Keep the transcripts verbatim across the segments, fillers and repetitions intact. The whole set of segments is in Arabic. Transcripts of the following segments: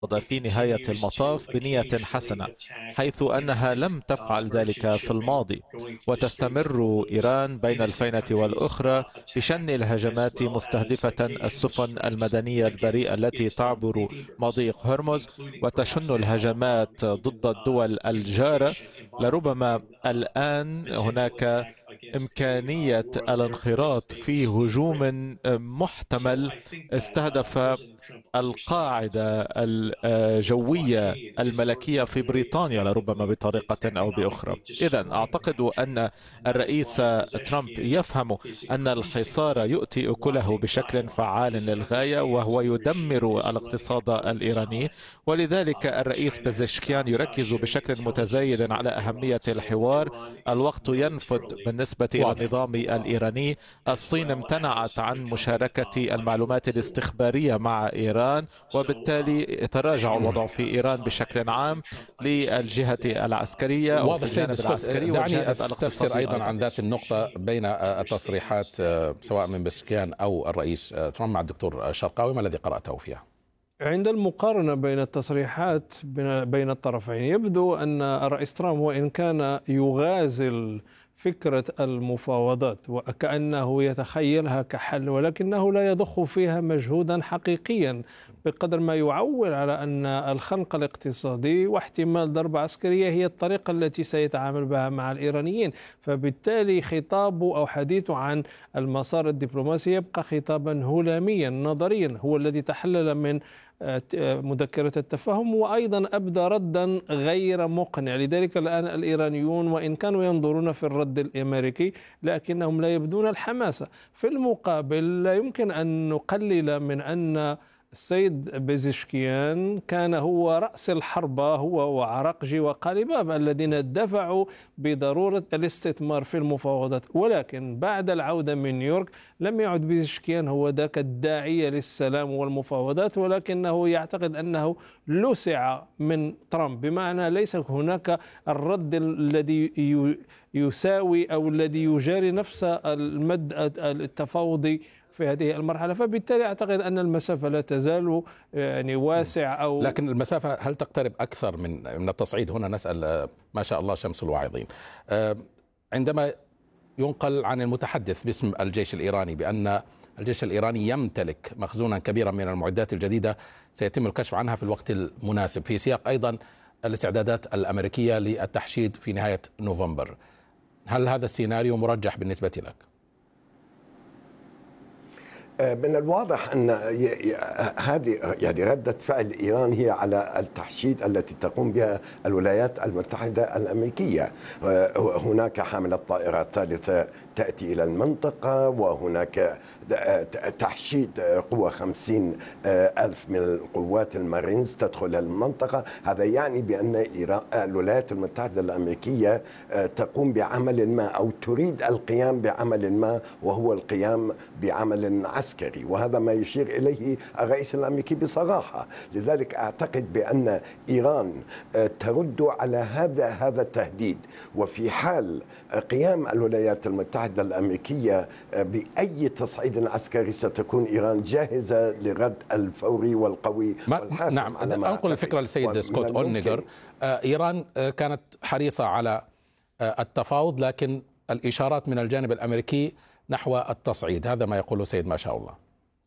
في نهاية المطاف بنية حسنة، حيث أنها لم تفعل ذلك في الماضي، وتستمر إيران بين الفينة والأخرى بشن الهجمات مستهدفة السفن المدنية البريئة التي تعبر مضيق هرمز، وتشن الهجمات ضد الدول الجارة. لربما الآن هناك إمكانية الانخراط في هجوم محتمل استهدف القاعدة الجوية الملكية في بريطانيا، لربما بطريقة أو بأخرى. إذن أعتقد أن الرئيس ترامب يفهم أن الحصار يؤتي أكله بشكل فعال للغاية، وهو يدمر الاقتصاد الإيراني. ولذلك الرئيس بزشكيان يركز بشكل متزايد على أهمية الحوار. الوقت ينفد بالنسبة إلى واضح. النظام الإيراني. الصين امتنعت عن مشاركة المعلومات الاستخبارية مع إيران، وبالتالي تراجع الوضع في إيران بشكل عام للجهة العسكرية أو في واضح سيد الجانب سكوت. العسكري دعني والجانب أستفسر الاقتصادي أيضا أيضا. عن ذات النقطة بين التصريحات سواء من بسكيان أو الرئيس ترامب مع الدكتور شرقاوي، ما الذي قرأته فيها؟ عند المقارنة بين التصريحات بين الطرفين يبدو أن الرئيس ترامب وإن كان يغازل فكرة المفاوضات وكأنه يتخيلها كحل، ولكنه لا يضخ فيها مجهودا حقيقيا بقدر ما يعول على أن الخنق الاقتصادي واحتمال ضربة عسكرية هي الطريقة التي سيتعامل بها مع الإيرانيين. فبالتالي خطابه أو حديثه عن المسار الدبلوماسي يبقى خطابا هلاميا نظريا، هو الذي تحلل من مذكرة التفاهم، وأيضا أبدى ردا غير مقنع. لذلك الآن الإيرانيون وإن كانوا ينظرون في الرد الأمريكي لكنهم لا يبدون الحماسة. في المقابل لا يمكن أن نقلل من أن السيد بيزشكيان كان هو رأس الحربة، هو وعراقجي وقالباف الذين دفعوا بضرورة الاستثمار في المفاوضات. ولكن بعد العودة من نيويورك لم يعد بيزشكيان هو ذاك الداعية للسلام والمفاوضات، ولكنه يعتقد أنه لسع من ترامب، بمعنى ليس هناك الرد الذي يساوي أو الذي يجاري نفس المد التفاوضي في هذه المرحلة. فبالتالي أعتقد أن المسافة لا تزال يعني واسع، أو لكن المسافة هل تقترب أكثر من من التصعيد؟ هنا نسأل ما شاء الله شمس الواعظين. عندما ينقل عن المتحدث باسم الجيش الإيراني بأن الجيش الإيراني يمتلك مخزونا كبيرا من المعدات الجديدة سيتم الكشف عنها في الوقت المناسب، في سياق أيضا الاستعدادات الأمريكية للتحشيد في نهاية نوفمبر، هل هذا السيناريو مرجح بالنسبة لك؟ من الواضح أن هذه يعني ردة فعل إيران هي على التحشيد التي تقوم بها الولايات المتحدة الأمريكية. هناك حاملة طائرات ثالثة تأتي إلى المنطقة، وهناك تحشيد قوة خمسين ألف من القوات المارينز تدخل المنطقة. هذا يعني بأن إيران الولايات المتحدة الأمريكية تقوم بعمل ما أو تريد القيام بعمل ما، وهو القيام بعمل عسكري، وهذا ما يشير إليه الرئيس الأمريكي بصراحة. لذلك أعتقد بأن إيران ترد على هذا هذا التهديد، وفي حال قيام الولايات المتحدة الأمريكية بأي تصعيد عسكري ستكون إيران جاهزة لرد الفوري والقوي والحاسم. نعم، أنقل الفكرة للسيد سكوت أولنيغر. إيران كانت حريصة على التفاوض، لكن الإشارات من الجانب الأمريكي نحو التصعيد، هذا ما يقوله سيد ما شاء الله.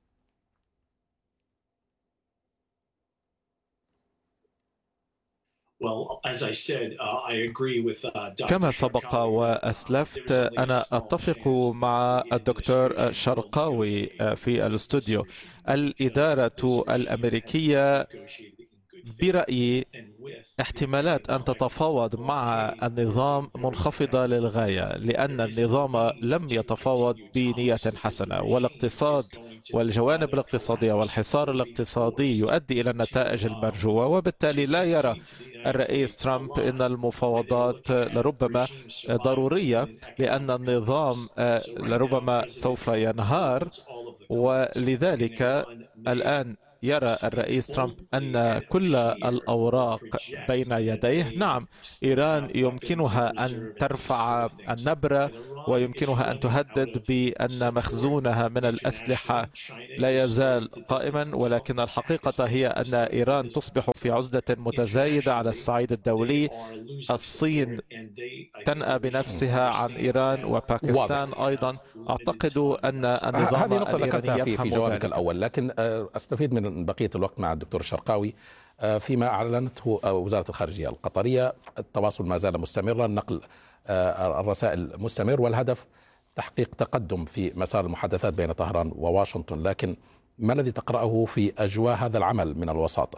كما سبق وأسلفت، أنا أتفق مع الدكتور شرقاوي في الاستوديو. الإدارة الأمريكية برأيي احتمالات أن تتفاوض مع النظام منخفضة للغاية، لأن النظام لم يتفاوض بنية حسنة، والاقتصاد والجوانب الاقتصادية والحصار الاقتصادي يؤدي إلى النتائج المرجوة، وبالتالي لا يرى الرئيس ترامب أن المفاوضات لربما ضرورية، لأن النظام لربما سوف ينهار. ولذلك الآن يرى الرئيس ترامب أن كل الأوراق بين يديه. نعم، إيران يمكنها أن ترفع النبرة ويمكنها أن تهدد بأن مخزونها من الأسلحة لا يزال قائما، ولكن الحقيقة هي أن إيران تصبح في عزلة متزايدة على الصعيد الدولي. الصين تنأى بنفسها عن إيران وباكستان أيضا. أعتقد أن النظام هذه نقطة ذكرتها في, في جوابك ذلك. الأول، لكن أستفيد من بقية الوقت مع الدكتور الشرقاوي. فيما أعلنته وزارة الخارجية القطرية التواصل ما زال مستمرا، نقل الرسائل مستمر، والهدف تحقيق تقدم في مسار المحادثات بين طهران وواشنطن. لكن ما الذي تقرأه في أجواء هذا العمل من الوساطة؟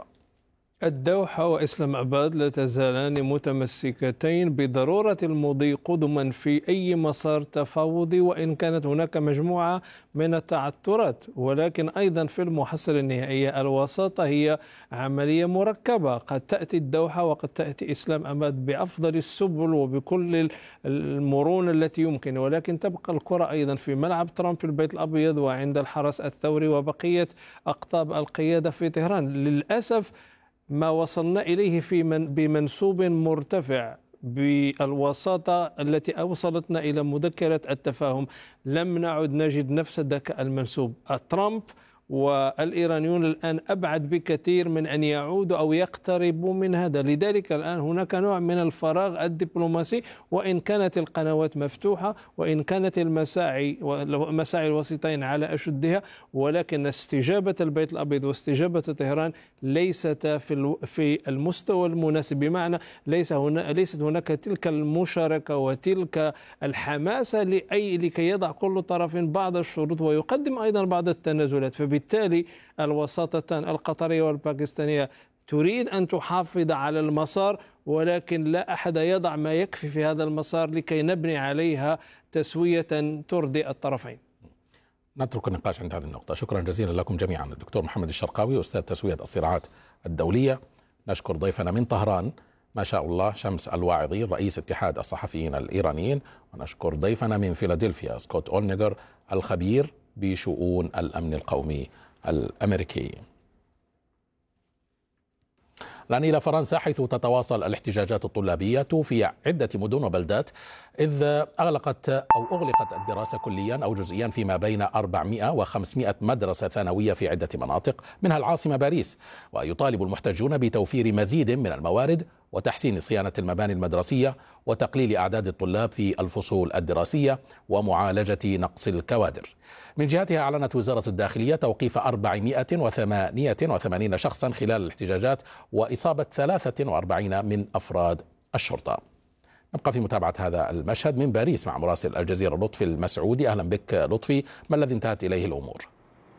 الدوحة وإسلام آباد لا تزالان متمسكتين بضرورة المضي قدما في أي مسار تفاوضي، وإن كانت هناك مجموعة من التعثرات، ولكن أيضا في المحصلة النهائية الوساطة هي عملية مركبة. قد تأتي الدوحة وقد تأتي إسلام آباد بأفضل السبل وبكل المرونة التي يمكن، ولكن تبقى الكرة أيضا في ملعب ترامب في البيت الأبيض وعند الحرس الثوري وبقية أقطاب القيادة في طهران. للأسف ما وصلنا إليه في من بمنسوب مرتفع بالوساطة التي أوصلتنا إلى مذكرة التفاهم لم نعد نجد نفس ذاك المنسوب. ترامب والإيرانيون الآن أبعد بكثير من أن يعودوا أو يقتربوا من هذا، لذلك الآن هناك نوع من الفراغ الدبلوماسي، وإن كانت القنوات مفتوحة وإن كانت المساعي مساعي الوسيطين على أشدها، ولكن استجابة البيت الأبيض واستجابة طهران ليست في في المستوى المناسب، بمعنى ليس هنا ليست هناك تلك المشاركة وتلك الحماسة لأي لكي يضع كل طرف بعض الشروط ويقدم أيضا بعض التنازلات. فبالتالي الوساطتان القطرية والباكستانية تريد أن تحافظ على المسار، ولكن لا أحد يضع ما يكفي في هذا المسار لكي نبني عليها تسوية ترضي الطرفين. نترك النقاش عند هذه النقطة. شكرا جزيلا لكم جميعا. الدكتور محمد الشرقاوي أستاذ تسوية الصراعات الدولية. نشكر ضيفنا من طهران ما شاء الله شمس الواعظي رئيس اتحاد الصحفيين الإيرانيين، ونشكر ضيفنا من فيلادلفيا سكوت أولنيغر الخبير بشؤون الأمن القومي الأمريكي. الآن إلى فرنسا، حيث تتواصل الاحتجاجات الطلابية في عدة مدن وبلدات، إذ أغلقت أو أغلقت الدراسة كليا أو جزئيا فيما بين أربعمائة وخمسمائة مدرسة ثانوية في عدة مناطق منها العاصمة باريس. ويطالب المحتجون بتوفير مزيد من الموارد وتحسين صيانة المباني المدرسية وتقليل أعداد الطلاب في الفصول الدراسية ومعالجة نقص الكوادر. من جهتها أعلنت وزارة الداخلية توقيف أربعمائة وثمانية وثمانين شخصا خلال الاحتجاجات وإصابة ثلاثة وأربعين من أفراد الشرطة. نبقى في متابعة هذا المشهد من باريس مع مراسل الجزيرة لطفي المسعودي. أهلا بك لطفي، ما الذي انتهت إليه الأمور؟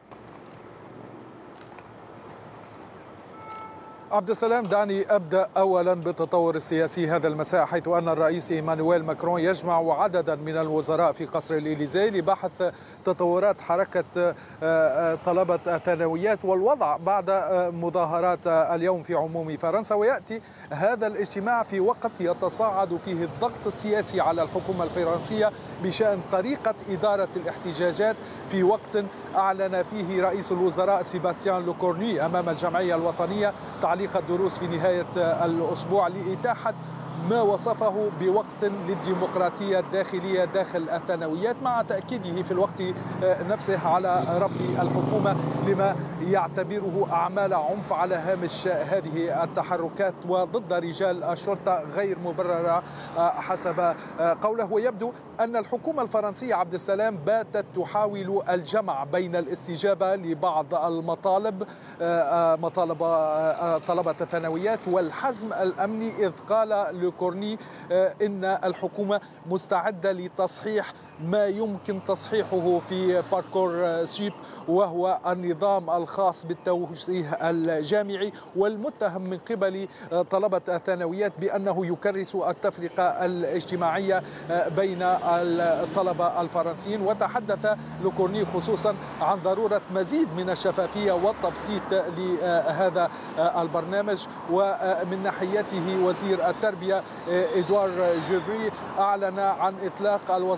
عبد السلام، دعني أبدأ أولا بالتطور السياسي هذا المساء، حيث أن الرئيس إيمانويل ماكرون يجمع عددا من الوزراء في قصر الإليزيه لبحث تطورات حركة طلبة الثانويات والوضع بعد مظاهرات اليوم في عموم فرنسا. ويأتي هذا الاجتماع في وقت يتصاعد فيه الضغط السياسي على الحكومة الفرنسية بشأن طريقة إدارة الاحتجاجات، في وقت أعلن فيه رئيس الوزراء سيباستيان لوكورني أمام الجمعية الوطنية تعليق الدروس في نهاية الأسبوع لإتاحة ما وصفه بوقت للديمقراطية الداخلية داخل الثانويات، مع تأكيده في الوقت نفسه على رفض الحكومة لما يعتبره أعمال عنف على هامش هذه التحركات وضد رجال الشرطة غير مبررة حسب قوله. ويبدو أن الحكومة الفرنسية عبد السلام باتت تحاول الجمع بين الاستجابة لبعض المطالب مطالب طلبة الثانويات والحزم الأمني، إذ قال لوكورني إن الحكومة مستعدة لتصحيح ما يمكن تصحيحه في باركور سويب، وهو النظام الخاص بالتوجيه الجامعي والمتهم من قبل طلبة الثانويات بأنه يكرس التفرقة الاجتماعية بين الطلبة الفرنسيين. وتحدث لوكورني خصوصا عن ضرورة مزيد من الشفافية والتبسيط لهذا البرنامج. ومن ناحيته وزير التربية إدوار جيفري أعلن عن إطلاق الوزارة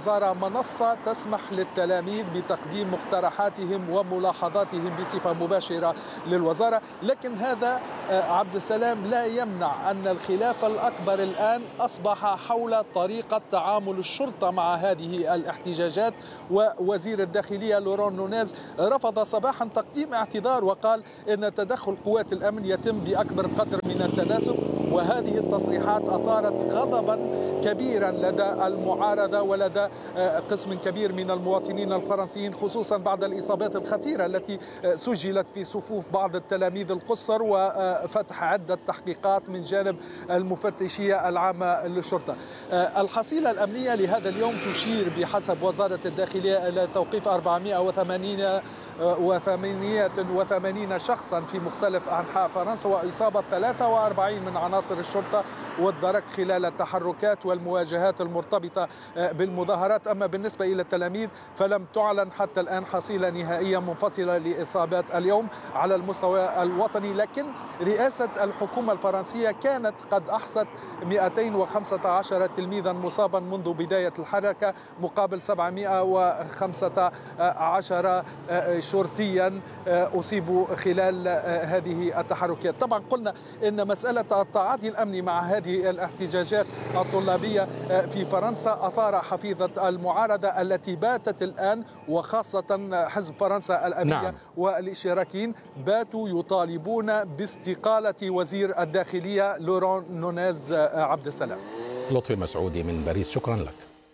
منصة تسمح للتلاميذ بتقديم مقترحاتهم وملاحظاتهم بصفة مباشرة للوزارة. لكن هذا عبد السلام لا يمنع أن الخلاف الأكبر الآن أصبح حول طريقة تعامل الشرطة مع هذه الاحتجاجات. ووزير الداخلية لورون نونيز رفض صباحا تقديم اعتذار وقال إن تدخل قوات الأمن يتم بأكبر قدر من التناسب. وهذه التصريحات أثارت غضبا كبيرا لدى المعارضة ولدى قسم كبير من المواطنين الفرنسيين، خصوصا بعد الإصابات الخطيرة التي سجلت في صفوف بعض التلاميذ القصر وفتح عدة تحقيقات من جانب المفتشية العامة للشرطة. الحصيلة الأمنية لهذا اليوم تشير بحسب وزارة الداخلية إلى توقيف أربعمائة وثمانين وثمانية وثمانين شخصا في مختلف أنحاء فرنسا وإصابة ثلاثة وأربعين من عناصر الشرطة والدرك خلال التحركات والمواجهات المرتبطة بالمظاهرات. أما بالنسبة إلى التلاميذ فلم تعلن حتى الآن حصيلة نهائية منفصلة لإصابات اليوم على المستوى الوطني. لكن رئاسة الحكومة الفرنسية كانت قد أحصت مئتين وخمسة عشر تلميذا مصابا منذ بداية الحركة مقابل سبعمائة وخمسة عشر شرطيا أصيبوا خلال هذه التحركات. طبعا قلنا إن مسألة التعاطي الأمني مع هذه الاحتجاجات الطلابية في فرنسا أثار حفيظة المعارضة التي باتت الآن وخاصة حزب فرنسا الأبية نعم. والاشتراكيين باتوا يطالبون باستقالة وزير الداخلية لورون نونيز. عبد السلام. لطفي مسعودي من باريس، شكرا لك.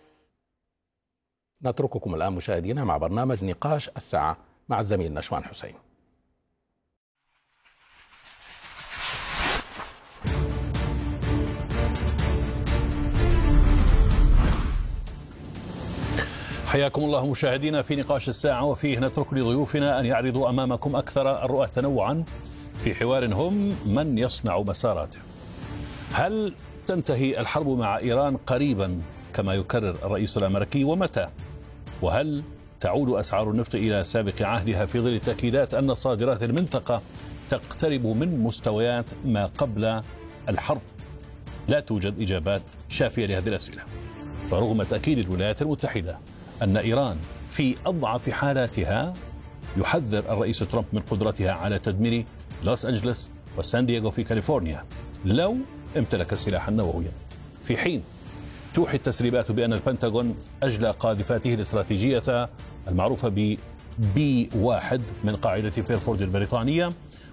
نترككم الآن مشاهدينا مع برنامج نقاش الساعة مع الزميل نشوان حسين. حياكم الله مشاهدينا في نقاش الساعة، وفيه نترك لضيوفنا أن يعرضوا أمامكم أكثر الرؤى تنوعا في حوار هم من يصنع مساراته. هل تنتهي الحرب مع إيران قريبا كما يكرر الرئيس الأمريكي، ومتى؟ وهل تعود أسعار النفط إلى سابق عهدها في ظل تأكيدات أن صادرات المنطقة تقترب من مستويات ما قبل الحرب؟ لا توجد إجابات شافية لهذه الأسئلة، فرغم تأكيد الولايات المتحدة أن إيران في أضعف حالاتها، يحذر الرئيس ترامب من قدرتها على تدمير لوس أنجلوس وسان دييغو في كاليفورنيا لو امتلك سلاحا نوويا، في حين توحي التسريبات بأن البنتاغون أجلى قاذفاته الاستراتيجية المعروفة ب بي واحد من قاعدة فيرفورد البريطانية،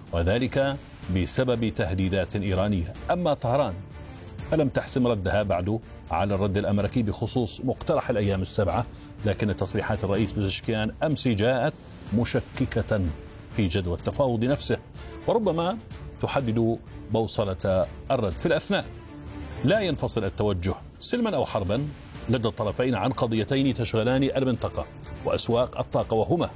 وذلك بسبب تهديدات إيرانية. أما طهران فلم تحسم ردها بعد على الرد الأمريكي بخصوص مقترح الأيام السبعة، لكن تصريحات الرئيس بزشكيان أمس جاءت مشككة في جدوى التفاوض نفسه، وربما تحدد بوصلة الرد. في الأثناء لا ينفصل التوجه سلما أو حربا لدى الطرفين عن قضيتين تشغلان المنطقة وأسواق الطاقة، وهما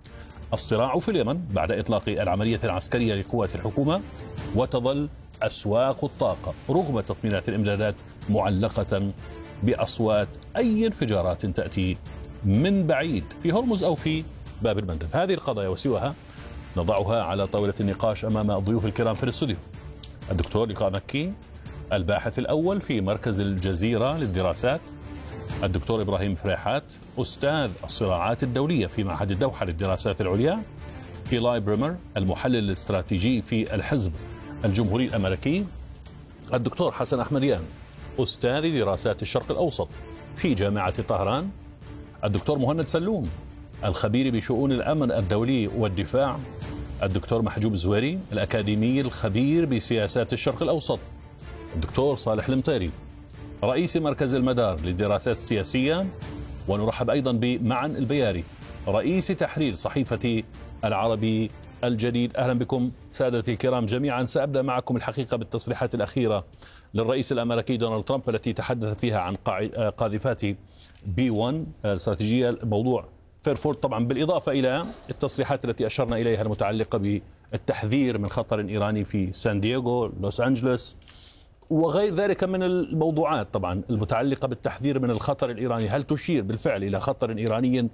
الصراع في اليمن بعد إطلاق العملية العسكرية لقوات الحكومة، وتظل أسواق الطاقة رغم تطمينات الإمدادات معلقة بأصوات أي انفجارات تأتي من بعيد في هرمز أو في باب المندب. هذه القضايا وسواها نضعها على طاولة النقاش أمام الضيوف الكرام في الاستوديو: الدكتور لقاء مكي، الباحث الأول في مركز الجزيرة للدراسات، الدكتور إبراهيم فريحات، أستاذ الصراعات الدولية في معهد الدوحة للدراسات العليا، إيلاي بريمر، المحلل الاستراتيجي في الحزب الجمهوري الأمريكي، الدكتور حسن أحمديان، أستاذ دراسات الشرق الأوسط في جامعة طهران، الدكتور مهند سلوم، الخبير بشؤون الأمن الدولي والدفاع، الدكتور محجوب الزويري، الأكاديمي الخبير بسياسات الشرق الأوسط، الدكتور صالح المطيري، رئيس مركز المدار للدراسات السياسية، ونرحب أيضا بمعن البياري، رئيس تحرير صحيفة العربي الجديد. أهلا بكم سادتي الكرام جميعا. سأبدأ معكم الحقيقة بالتصريحات الأخيرة للرئيس الأمريكي دونالد ترامب التي تحدث فيها عن قاذفات بي واحد الاستراتيجية، موضوع فيرفورد طبعا، بالإضافة إلى التصريحات التي أشرنا إليها المتعلقة بالتحذير من خطر إيراني في سان دييغو، لوس أنجلوس، وغير ذلك من الموضوعات طبعا المتعلقة بالتحذير من الخطر الإيراني. هل تشير بالفعل إلى خطر إيراني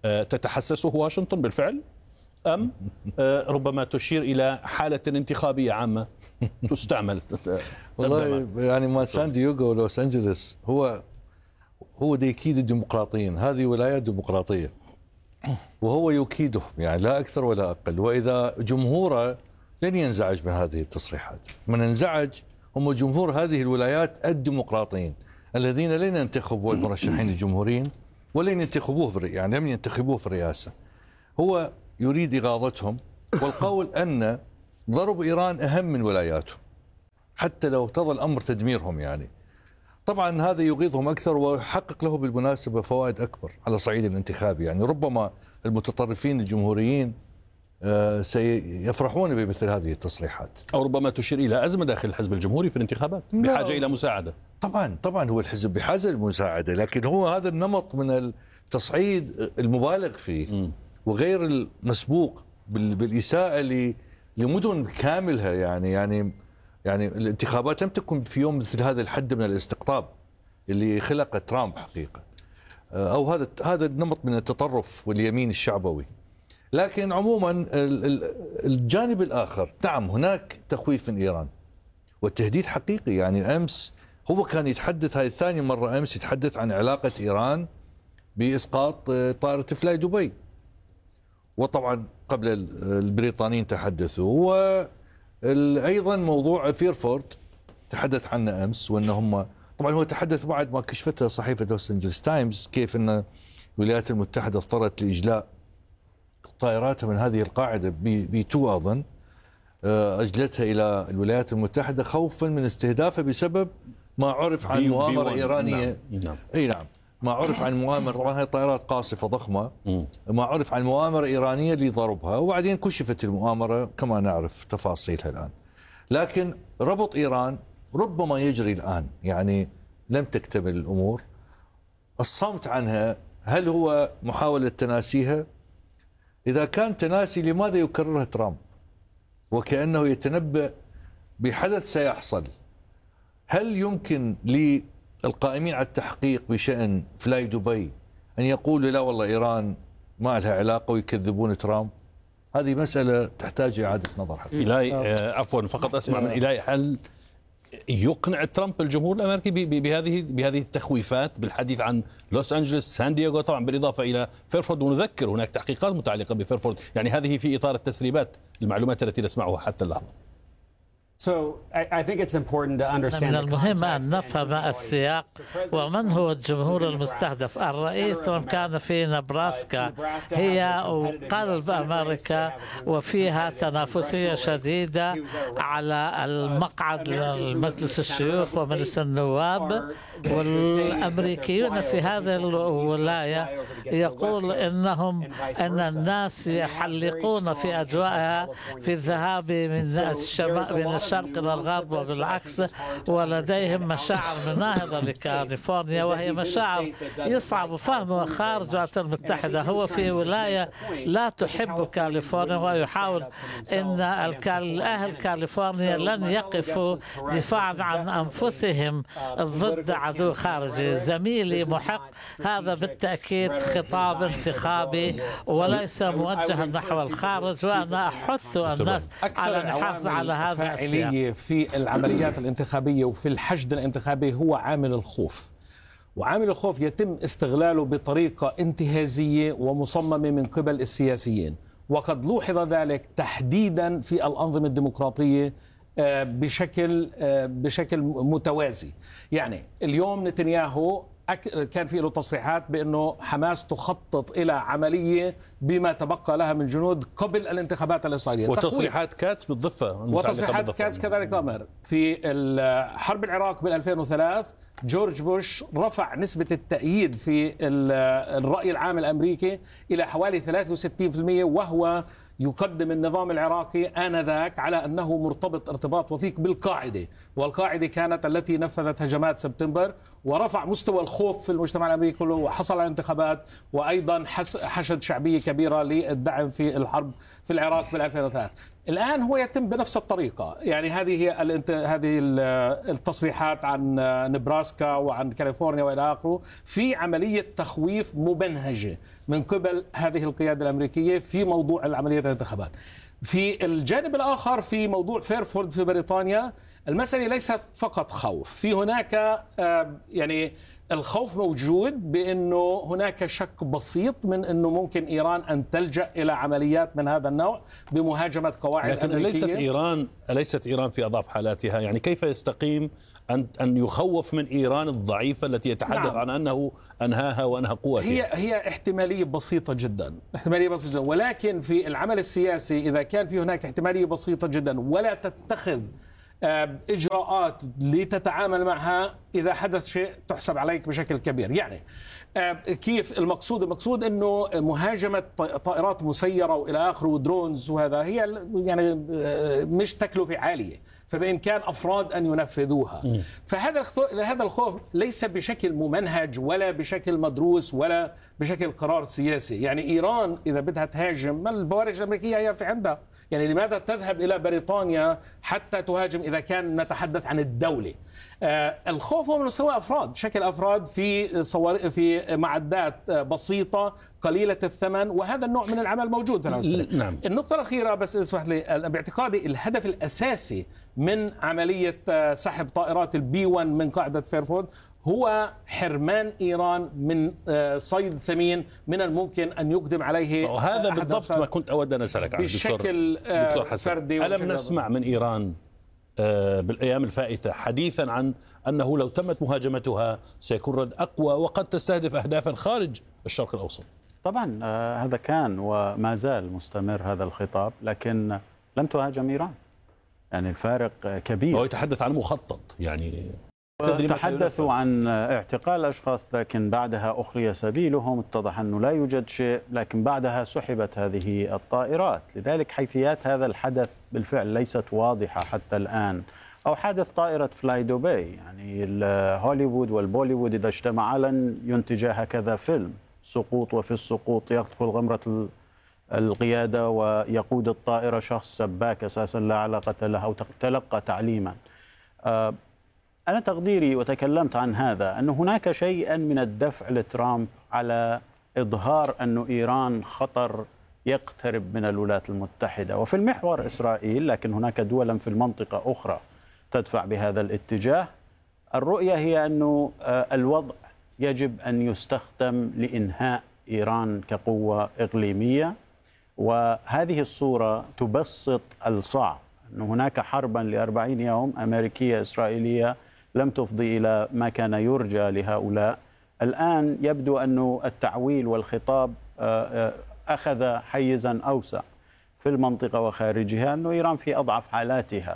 تتحسسه واشنطن بالفعل، أم ربما تشير إلى حالة انتخابية عامة تستعمل؟ والله يعني ما سان دييغو ولوس أنجلوس هو هو دا يكيد الديمقراطيين، هذه ولايات ديمقراطية وهو يكيدهم يعني لا أكثر ولا أقل. وإذا جمهوره لن ينزعج من هذه التصريحات، من انزعج هم جمهور هذه الولايات الديمقراطيين الذين لن ينتخبوا المرشحين الجمهوريين ولن ينتخبوه يعني لم ينتخبوه في الرئاسة. هو يريد إغاظتهم والقول أن ضرب إيران أهم من ولاياتهم حتى لو اقتضى الأمر تدميرهم. يعني طبعا هذا يغيظهم أكثر ويحقق له بالمناسبة فوائد أكبر على صعيد الانتخابي. يعني ربما المتطرفين الجمهوريين سيفرحون بمثل هذه التصريحات، أو ربما تشير إلى أزمة داخل الحزب الجمهوري في الانتخابات بحاجة إلى مساعدة. طبعا طبعا هو الحزب بحاجة للمساعدة، لكن هو هذا النمط من التصعيد المبالغ فيه م. وغير المسبوق بالإساءة لمدن كاملها. يعني يعني يعني الانتخابات لم تكن في يوم مثل هذا الحد من الاستقطاب اللي خلق ترامب حقيقة، أو هذا هذا النمط من التطرف واليمين الشعبوي. لكن عموما الجانب الآخر نعم هناك تخويف من إيران والتهديد حقيقي. يعني أمس هو كان يتحدث، هذه ثاني مرة أمس يتحدث عن علاقة إيران بإسقاط طائرة فلاي دبي، وطبعا قبل البريطانيين تحدثوا. وأيضا موضوع فيرفورد تحدث عنه أمس، وأنهم طبعا هو تحدث بعد ما كشفتها صحيفة لوس أنجلوس تايمز كيف أن الولايات المتحدة اضطرت لإجلاء طائراتها من هذه القاعدة بي تو أظن، أجلتها إلى الولايات المتحدة خوفا من استهدافها بسبب ما عرف عن مؤامرة إيرانية. نعم. نعم. أي نعم، ما عرف عن مؤامرة، طبعا هي طائرات قاصفة ضخمة، ما عرف عن مؤامرة إيرانية لضربها، وبعدين كشفت المؤامرة كما نعرف تفاصيلها الآن. لكن ربط إيران ربما يجري الآن، يعني لم تكتمل الأمور. الصمت عنها هل هو محاولة تناسيها؟ إذا كان تناسي لماذا يكررها ترامب وكأنه يتنبأ بحدث سيحصل؟ هل يمكن للقائمين على التحقيق بشأن فلاي دبي أن يقولوا لا والله إيران ما لها علاقة ويكذبون ترامب؟ هذه مسألة تحتاج إعادة نظر حقيقة. إلهي عفوا فقط أسمع من إلهي، هل يقنع ترامب الجمهور الامريكي بهذه بهذه التخويفات بالحديث عن لوس أنجلوس سان دييغو طبعا بالاضافه الى فيرفورد؟ ونذكر هناك تحقيقات متعلقه بفيرفورد، يعني هذه في اطار التسريبات المعلومات التي نسمعها حتى اللحظه. من المهم أن نفهم السياق ومن هو الجمهور المستهدف. الرئيس ترامب كان في نبراسكا، هي قلب أمريكا وفيها تنافسية شديدة على المقعد مجلس الشيوخ ومجلس النواب، والأمريكيون في هذه الولاية يقول إنهم أن الناس يحلقون في أجواءها في الذهاب من الشمال من الشرق إلى الغرب وبالعكس، ولديهم مشاعر مناهضة لكاليفورنيا وهي مشاعر يصعب فهمها خارج الولايات المتحدة. هو في ولاية لا تحب كاليفورنيا ويحاول أن أهل كاليفورنيا لن يقفوا دفاعا عن أنفسهم ضد عدو خارجي. زميلي محق، هذا بالتأكيد خطاب انتخابي وليس موجها نحو الخارج، وأنا أحث الناس على الحفاظ على هذا السياق. في العمليات الانتخابية وفي الحشد الانتخابي هو عامل الخوف، وعامل الخوف يتم استغلاله بطريقة انتهازية ومصممة من قبل السياسيين، وقد لوحظ ذلك تحديدا في الأنظمة الديمقراطية بشكل بشكل متوازي. يعني اليوم نتنياهو كان في له تصريحات بأنه حماس تخطط إلى عملية بما تبقى لها من جنود قبل الانتخابات الإسرائيلية، وتصريحات كاتس بالضفة، وتصريحات كاتس كذلك الأمر. في حرب العراق بال ألفين وثلاثة جورج بوش رفع نسبة التأييد في الرأي العام الأمريكي إلى حوالي ثلاثة وستين بالمئة، وهو يقدم النظام العراقي آنذاك على أنه مرتبط ارتباط وثيق بالقاعدة، والقاعدة كانت التي نفذت هجمات سبتمبر، ورفع مستوى الخوف في المجتمع الأمريكي كله، وحصل على انتخابات، وأيضا حشد شعبية كبيرة للدعم في الحرب في العراق بال ألفين وثلاثة. الآن هو يتم بنفس الطريقة. يعني هذه هي هذه التصريحات عن نبراسكا وعن كاليفورنيا وإلى آخره في عملية تخويف مبنهجة من قبل هذه القيادة الأمريكية في موضوع العمليات الانتخابات. في الجانب الآخر في موضوع فيرفورد في بريطانيا، المسألة ليست فقط خوف، في هناك يعني الخوف موجود بأنه هناك شك بسيط من أنه ممكن إيران أن تلجأ إلى عمليات من هذا النوع بمهاجمة قواعد لكن أمريكية. ليست إيران أليست إيران في أضعف حالاتها؟ يعني كيف يستقيم أن أن يخوف من إيران الضعيفة التي يتحدث نعم. عن أنه أنهاها وأنهى قوتها؟ هي هي احتمالية بسيطة جدا، احتمالية بسيطة جدا، ولكن في العمل السياسي إذا كان في هناك احتمالية بسيطة جدا ولا تتخذ إجراءات لتتعامل معها، إذا حدث شيء تحسب عليك بشكل كبير. يعني كيف المقصود؟ المقصود أنه مهاجمة طائرات مسيرة وإلى آخره ودرونز وهذا هي يعني مش تكلفة عالية، فبإمكان أفراد أن ينفذوها. م. فهذا هذا الخوف ليس بشكل ممنهج ولا بشكل مدروس ولا بشكل قرار سياسي. يعني إيران إذا بدها تهاجم، ما البوارج الأمريكية هي في عندها، يعني لماذا تذهب إلى بريطانيا حتى تهاجم إذا كان نتحدث عن الدولة؟ آه الخوف هو من مستوى أفراد، شكل أفراد في صور في معدات بسيطة قليلة الثمن، وهذا النوع من العمل موجود في العسكرية. نعم. النقطة الأخيرة بس اسمح لي، باعتقادي الهدف الأساسي من عملية سحب طائرات البي واحد من قاعدة فيرفورد هو حرمان إيران من صيد ثمين من الممكن أن يقدم عليه. وهذا بالضبط ما كنت أود أن أسألك عنه بشكل دكتور حسن. ألم نسمع من إيران بالأيام الفائتة حديثا عن أنه لو تمت مهاجمتها سيكون رد أقوى وقد تستهدف أهدافا خارج الشرق الأوسط؟ طبعا هذا كان وما زال مستمر هذا الخطاب، لكن لم تهاجم إيران، يعني الفارق كبير. هو يتحدث عن مخطط، يعني تحدثوا عن اعتقال أشخاص لكن بعدها أخري سبيلهم، اتضح أنه لا يوجد شيء، لكن بعدها سحبت هذه الطائرات. لذلك حيثيات هذا الحدث بالفعل ليست واضحة حتى الآن. أو حادث طائرة فلاي دبي، يعني هوليوود والبوليوود إذا اجتمعا لن ينتجا هكذا فيلم، سقوط وفي السقوط يدخل غمرة القيادة ويقود الطائرة شخص سباك أساسا لا علاقة له أو تلقى تعليما. أنا تقديري وتكلمت عن هذا أن هناك شيئا من الدفع لترامب على إظهار أن إيران خطر يقترب من الولايات المتحدة، وفي المحور إسرائيل، لكن هناك دولا في المنطقة أخرى تدفع بهذا الاتجاه. الرؤية هي أن الوضع يجب أن يستخدم لإنهاء إيران كقوة إقليمية، وهذه الصورة تبسط الصعب. أن هناك حربا لأربعين يوم أمريكية إسرائيلية لم تفضي إلى ما كان يرجى لهؤلاء. الآن يبدو أن التعويل والخطاب أخذ حيزا أوسع في المنطقة وخارجها، أن إيران في أضعف حالاتها.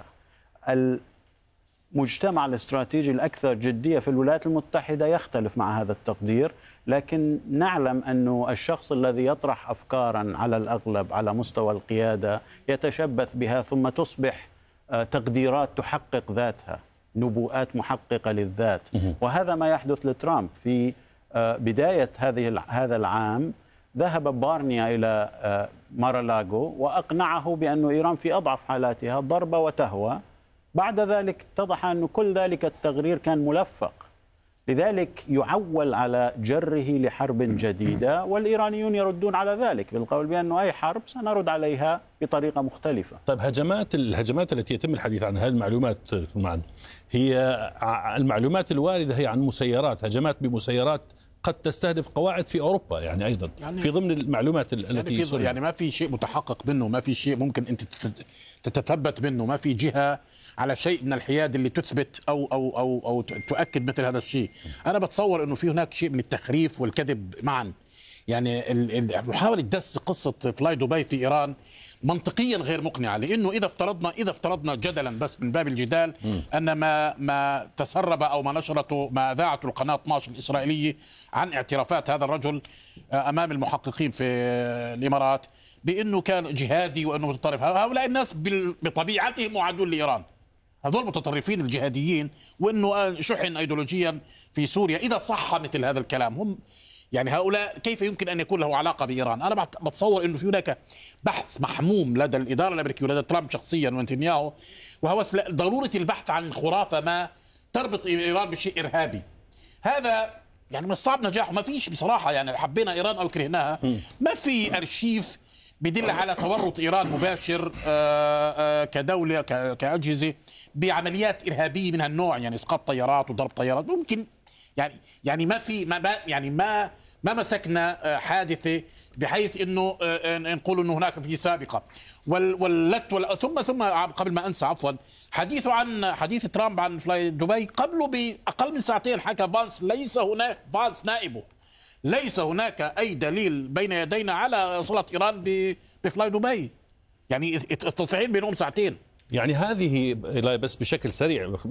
المجتمع الاستراتيجي الأكثر جدية في الولايات المتحدة يختلف مع هذا التقدير، لكن نعلم أن الشخص الذي يطرح أفكارا على الأغلب على مستوى القيادة يتشبث بها ثم تصبح تقديرات تحقق ذاتها، نبوءات محققة للذات. وهذا ما يحدث لترامب. في بداية هذه هذا العام ذهب بارنيا إلى مارالاغو وأقنعه بأن إيران في أضعف حالاتها، ضربة وتهوى. بعد ذلك اتضح أن كل ذلك التقرير كان ملفق، لذلك يعول على جره لحرب جديدة، والإيرانيون يردون على ذلك بالقول بأنه أي حرب سنرد عليها بطريقة مختلفة. طيب هجمات الهجمات التي يتم الحديث عنها، هذه المعلومات معا هي المعلومات الواردة هي عن مسيرات، هجمات بمسيرات قد تستهدف قواعد في أوروبا، يعني أيضا يعني في ضمن المعلومات التي يعني, في يعني ما في شيء متحقق منه، ما في شيء ممكن أنت تتثبت منه، ما في جهة على شيء من الحياد اللي تثبت أو أو أو أو تؤكد مثل هذا الشيء. أنا بتصور إنه في هناك شيء من التخريف والكذب معا. يعني محاولة دس قصة فلاي دبي في إيران منطقيا غير مقنعة، لأنه إذا افترضنا إذا افترضنا جدلا بس من باب الجدال م. أن ما ما تسرب أو ما نشرته ما أذاعته القناة اثني عشر الإسرائيلية عن اعترافات هذا الرجل أمام المحققين في الإمارات بأنه كان جهادي وأنه متطرف، هؤلاء الناس بطبيعتهم معادون لإيران، هذول متطرفين الجهاديين، وأنه شحن أيديولوجيا في سوريا. إذا صح مثل هذا الكلام، هم يعني هؤلاء كيف يمكن أن يكون له علاقة بإيران؟ أنا بتصور أنه في هناك بحث محموم لدى الإدارة الأمريكية ولدى ترامب شخصيا ونتنياهو، وهو ضرورة البحث عن خرافة ما تربط إيران بشيء إرهابي. هذا يعني من الصعب نجاحه. ما فيش بصراحة، يعني حبينا إيران أو كرهناها، ما في أرشيف بدل على تورط إيران مباشر كدولة كأجهزة بعمليات إرهابية من هالنوع، يعني إسقاط طيارات وضرب طيارات. ممكن يعني يعني ما في ما يعني ما ما مسكنا حادثة بحيث انه نقول انه هناك في سابقة. واللت ثم ثم قبل ما انسى عفوا، حديثه عن حديث ترامب عن فلاي دبي قبله باقل من ساعتين حكى فانس ليس هناك فانس نائبه ليس هناك اي دليل بين يدينا على صلة ايران بفلاي دبي. يعني التصعيد بينهم ساعتين. يعني هذه بس بشكل سريع